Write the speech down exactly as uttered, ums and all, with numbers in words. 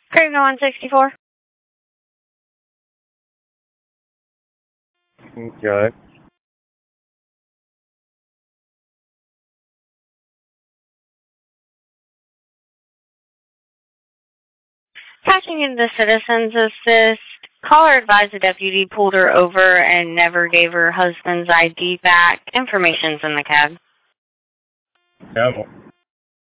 Craven one sixty-four. Okay. Patching into Citizens Assist. Caller advised the deputy pulled her over and never gave her husband's I D back. Information's in the cab. Yeah.